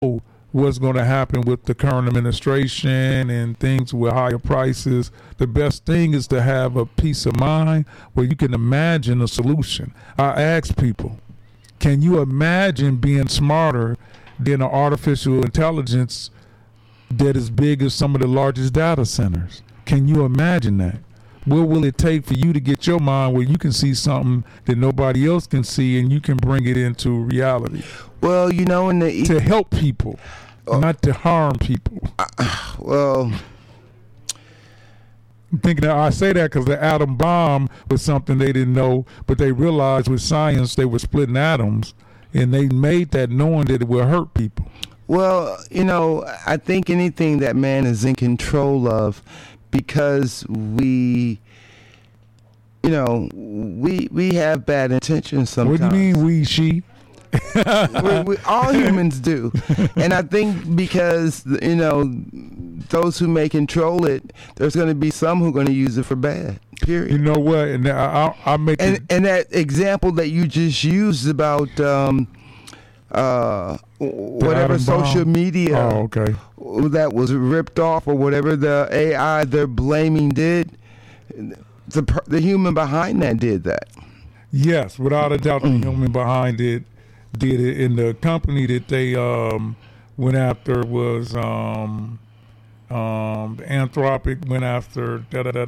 what's going to happen with the current administration and things with higher prices. The best thing is to have a peace of mind where you can imagine a solution. I ask people, can you imagine being smarter than an artificial intelligence that is big as some of the largest data centers? Can you imagine that? What will it take for you to get your mind where you can see something that nobody else can see and you can bring it into reality? Well, to help people, not to harm people. Well, I'm thinking that I say that because the atom bomb was something they didn't know, but they realized with science they were splitting atoms, and they made that knowing that it will hurt people. Well, I think anything that man is in control of, because we have bad intentions sometimes. What do you mean we, she? we all humans do. And I think because, those who may control it, there's going to be some who are going to use it for bad, period. You know what? And I make and that example that you just used about whatever social media that was ripped off, or whatever the AI they're blaming did, the human behind that did that. Yes, without a doubt, the human behind it did it. And the company that they went after was Anthropic went after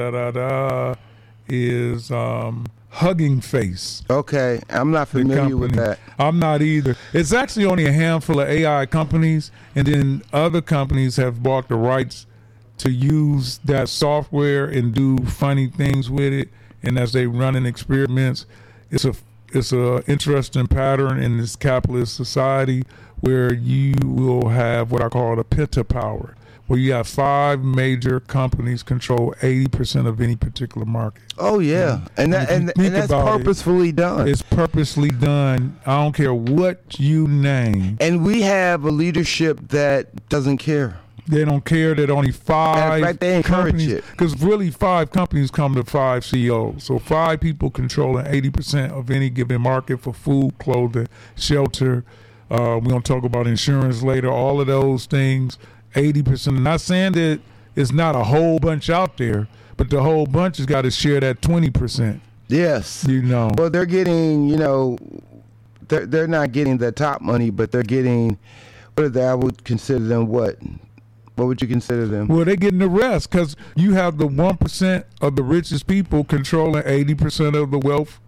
is Hugging Face. Okay, I'm not familiar with that. I'm not either. It's actually only a handful of AI companies, and then other companies have bought the rights to use that software and do funny things with it. And as they run in experiments, it's a interesting pattern in this capitalist society where you will have what I call the pentapower, where you have 5 major companies control 80% of any particular market. Oh yeah, and that's purposefully done. It's purposely done. I don't care what you name. And we have a leadership that doesn't care. They don't care that only 5 fact, they encourage it. Because really 5 companies come to 5 CEOs. So 5 people controlling 80% of any given market for food, clothing, shelter. We're going to talk about insurance later. All of those things, 80%. I'm not saying that it's not a whole bunch out there, but the whole bunch has got to share that 20%. Yes. Well, they're getting, they're not getting the top money, but they're getting, I would consider them what? What would you consider them? Well, they're getting the rest because you have the 1% of the richest people controlling 80% of the wealth.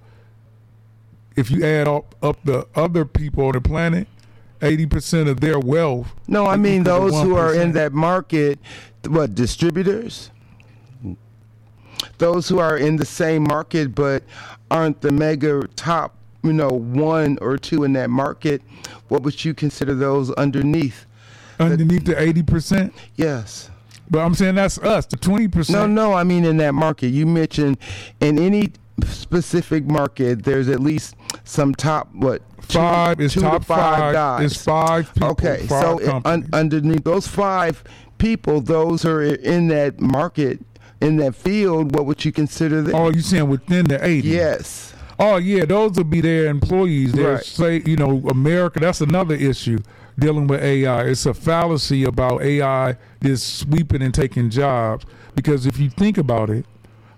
If you add up the other people on the planet, 80% of their wealth. No, I mean those who are in that market, what, distributors? Those who are in the same market but aren't the mega top, 1 or 2 in that market, what would you consider those underneath? Underneath the 80%? Yes. But I'm saying that's us, the 20%. No, I mean in that market. You mentioned in any specific market, there's at least some top, 5 is top 5 guys. It's 5 people. Okay, so underneath those 5 people, those are in that market, in that field, what would you consider them? Oh, you saying within the 80? Yes. Oh, yeah, those would be their employees. Right. Say, America, that's another issue. Dealing with AI, it's a fallacy about AI just sweeping and taking jobs, because if you think about it,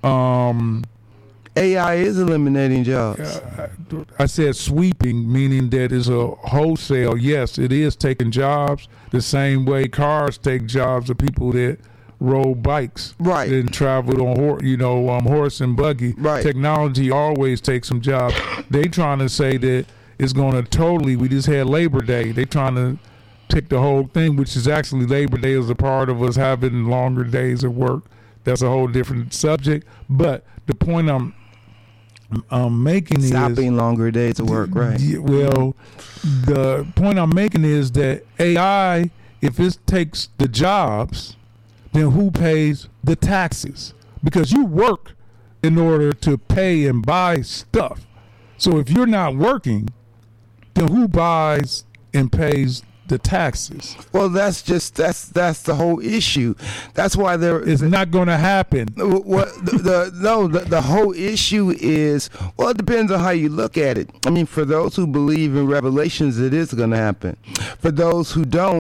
AI is eliminating jobs. I said sweeping, meaning that it's a wholesale. Yes, it is taking jobs the same way cars take jobs of people that rode bikes, right, and traveled on horse and buggy. Right. Technology always takes some jobs. They trying to say that it's going to totally, we just had Labor Day. They trying to take the whole thing, which is actually Labor Day is a part of us having longer days of work. That's a whole different subject. But the point I'm making stopping longer days of work, right? Well, the point I'm making is that AI, if it takes the jobs, then who pays the taxes? Because you work in order to pay and buy stuff. So if you're not working, then who buys and pays the taxes. Well, that's the whole issue. That's why it's not going to happen. The whole issue is, well, it depends on how you look at it. I mean, for those who believe in Revelations, it is going to happen. For those who don't,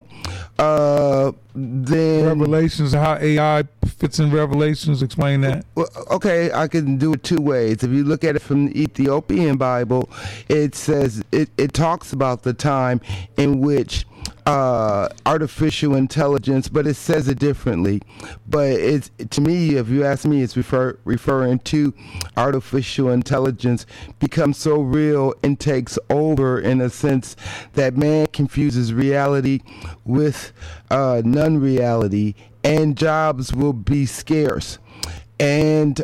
then Revelations, how AI fits in Revelations, explain that. Well, okay, I can do it two ways. If you look at it from the Ethiopian Bible, it says it talks about the time in which artificial intelligence, but it says it differently. But it's, to me, if you ask me, it's referring to artificial intelligence becomes so real and takes over, in a sense that man confuses reality with non-reality, and jobs will be scarce, and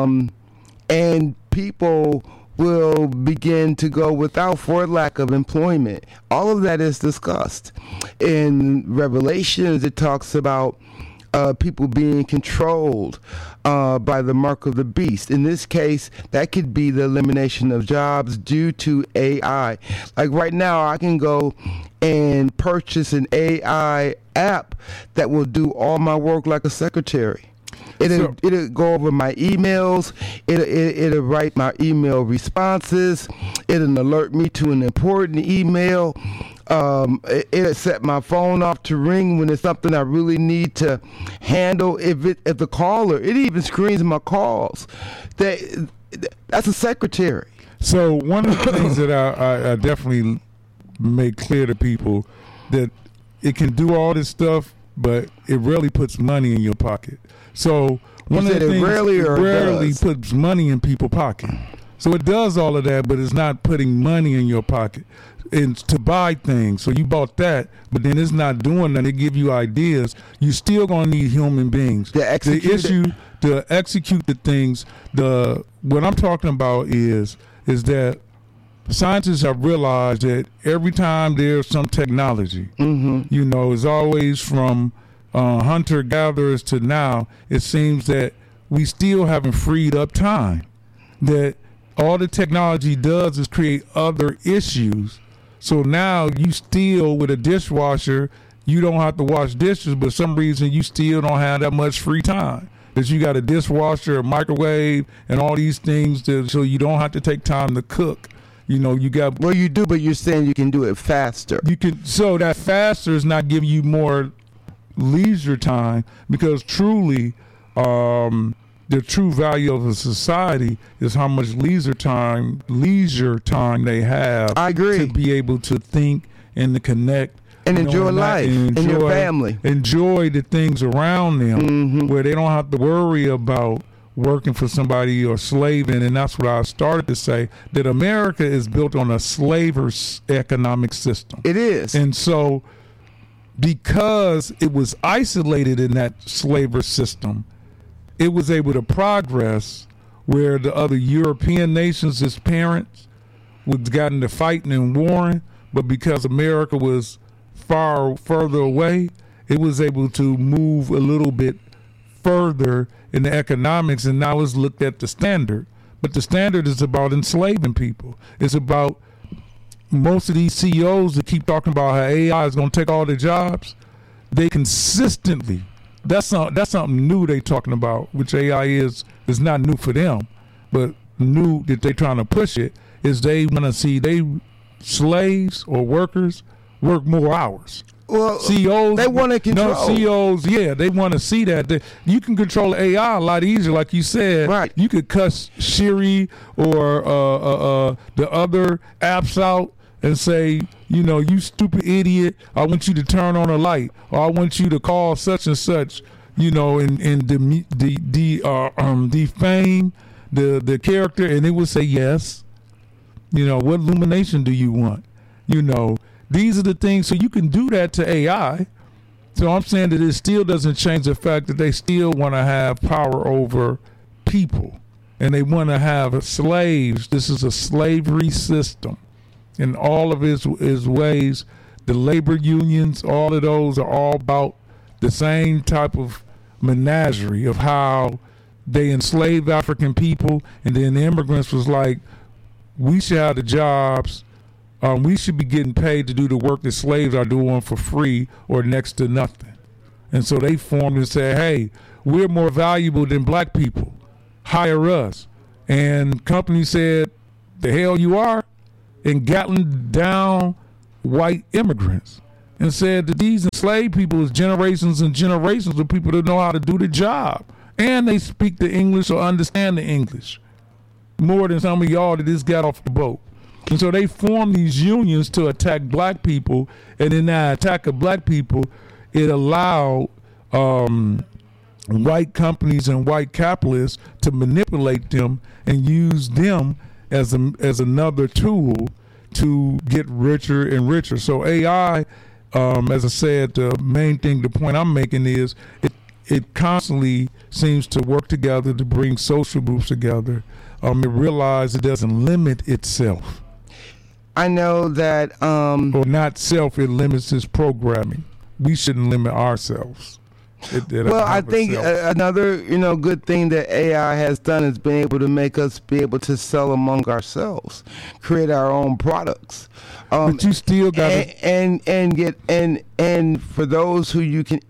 people will begin to go without for lack of employment. All of that is discussed. In Revelations, it talks about people being controlled by the mark of the beast. In this case, that could be the elimination of jobs due to AI. Like right now, I can go and purchase an AI app that will do all my work like a secretary. It'll go over my emails. It'll write my email responses. It'll alert me to an important email. It'll set my phone off to ring when it's something I really need to handle. If the caller, it even screens my calls. That's a secretary. So one of the things that I definitely make clear to people, that it can do all this stuff, but it rarely puts money in your pocket. So one of the things, it rarely puts money in people's pocket. So it does all of that, but it's not putting money in your pocket and to buy things. So you bought that, but then it's not doing that. It give you ideas. You still gonna need human beings. To execute the things. What I'm talking about is that scientists have realized that every time there's some technology, it's always from hunter-gatherers to now, it seems that we still haven't freed up time. That all the technology does is create other issues. So now you still, with a dishwasher, you don't have to wash dishes, but for some reason you still don't have that much free time. Because you got a dishwasher, a microwave, and all these things so you don't have to take time to cook. You got... Well, you do, but you're saying you can do it faster. So that faster is not giving you more leisure time, because truly the true value of a society is how much leisure time they have. I agree. To be able to think and to connect and enjoy life and your family, enjoy the things around them, where they don't have to worry about working for somebody or slaving. And that's what I started to say, that America is built on a slaver's economic system. It is. And so because it was isolated in that slaver system, it was able to progress, where the other European nations, its parents, was gotten to fighting and warring, but because America was further away, it was able to move a little bit further in the economics, and now it's looked at the standard. But the standard is about enslaving people. It's about most of these CEOs that keep talking about how AI is going to take all their jobs. They consistently, that's something new they talking about, which AI is not new for them, but new that they trying to push it, is they want to see they slaves or workers work more hours. Well, CEOs, they want to control. No, CEOs, they want to see that. You can control AI a lot easier, like you said. Right. You could cuss Siri or the other apps out and say, you stupid idiot, I want you to turn on a light, or I want you to call such and such, and defame the character, and it would say yes. What illumination do you want? These are the things. So you can do that to AI. So I'm saying that it still doesn't change the fact that they still want to have power over people, and they want to have slaves. This is a slavery system in all of its ways. The labor unions, all of those are all about the same type of menagerie of how they enslaved African people, and then the immigrants was like, we should have the jobs we should be getting paid to do the work that slaves are doing for free or next to nothing. And so they formed and said, hey, we're more valuable than black people. Hire us. And companies said, the hell you are? And Gatlin down white immigrants and said that these enslaved people is generations and generations of people that know how to do the job. And they speak the English or understand the English more than some of y'all that just got off the boat. And so they formed these unions to attack black people. And in that attack of black people, it allowed white companies and white capitalists to manipulate them and use them as another tool to get richer and richer. So AI, as I said, the main thing, the point I'm making is it constantly seems to work together to bring social groups together. It realizes it doesn't limit itself. I know that or not self, it limits its programming. We shouldn't limit ourselves. Well, I think another good thing that AI has done is been able to make us be able to sell among ourselves, create our own products. But you still got and for those who you can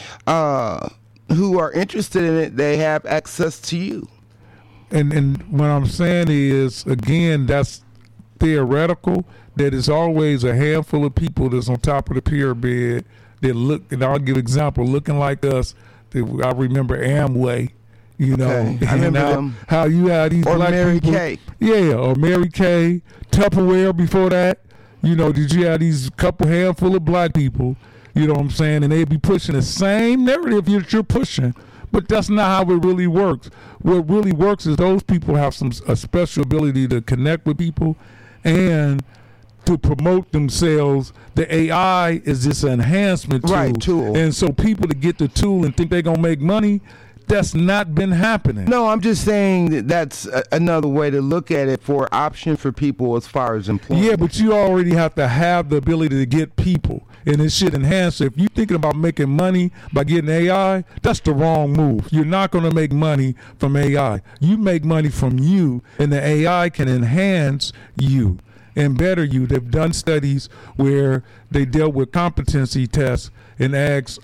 who are interested in it, they have access to you. And what I'm saying is, again, that's theoretical. That is always a handful of people that's on top of the pyramid that look, and I'll give an example, looking like us. I remember Amway, Okay. I remember them. How you had these or black Mary people. Kay. Yeah, or Mary Kay, Tupperware before that. Did you have these couple handful of black people, you know what I'm saying? And they'd be pushing the same narrative that you're pushing. But that's not how it really works. What really works is those people have a special ability to connect with people and to promote themselves. The AI is this enhancement tool. Right, tool. And so people to get the tool and think they're going to make money, that's not been happening. No, I'm just saying that that's another way to look at it for option for people as far as employment. Yeah, but you already have to have the ability to get people. And it should enhance it. If you're thinking about making money by getting AI, that's the wrong move. You're not going to make money from AI. You make money from you, and the AI can enhance you and better you. They've done studies where they dealt with competency tests and asked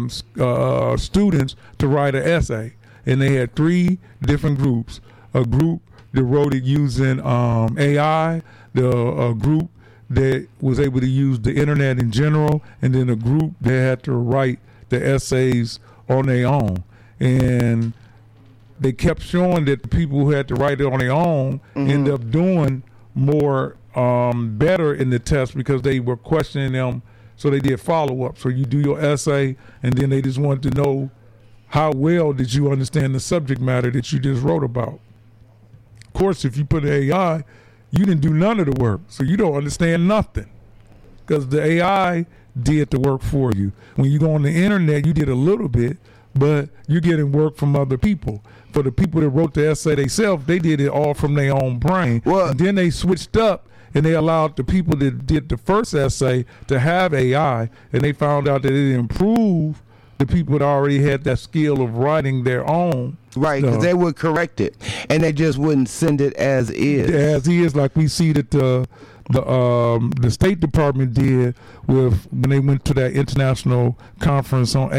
students to write an essay. And they had 3 different groups. A group that wrote it using AI, a group that was able to use the internet in general, and then a group that had to write the essays on their own. And they kept showing that the people who had to write it on their own ended up doing more better in the test because they were questioning them. So they did follow-up. So you do your essay, and then they just wanted to know how well did you understand the subject matter that you just wrote about. Of course, if you put AI, you didn't do none of the work, so you don't understand nothing because the AI did the work for you. When you go on the internet, you did a little bit, but you're getting work from other people. For the people that wrote the essay themselves, they did it all from their own brain. Well, and then they switched up and they allowed the people that did the first essay to have AI, and they found out that it improved the people that already had that skill of writing their own. Right, because they would correct it, and they just wouldn't send it as is. As is, like we see that the State Department did when they went to that international conference on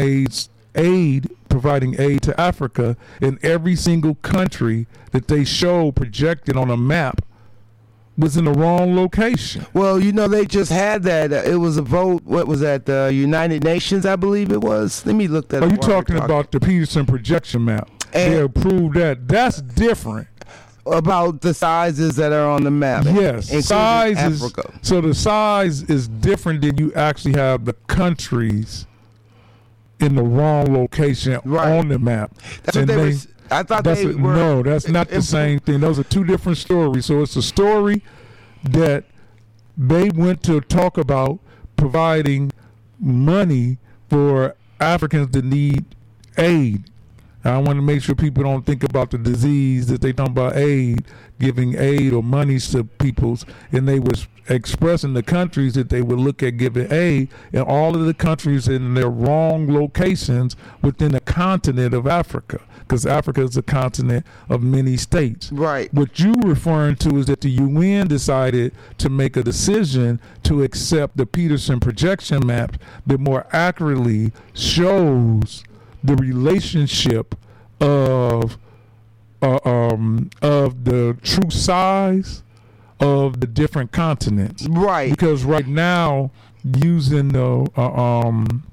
providing aid to Africa. In every single country that they showed projected on a map was in the wrong location. Well, they just had that. It was a vote. What was that? The United Nations, I believe it was. Let me look that up. Are you talking about the Peterson projection map? And they approved that. That's different. About the sizes that are on the map. Yes, size Africa. So the size is different than you actually have the countries in the wrong location on the map. That's what I thought they were. No, that's not the same thing. Those are 2 different stories. So it's a story that they went to talk about providing money for Africans that need aid. I want to make sure people don't think about the disease that they talk about aid, giving aid or monies to peoples, and they was expressing the countries that they would look at giving aid, and all of the countries in their wrong locations within the continent of Africa, because Africa is a continent of many states. Right. What you referring to is that the UN decided to make a decision to accept the Peterson projection map that more accurately shows the relationship of the true size of the different continents. Right. Because right now, using the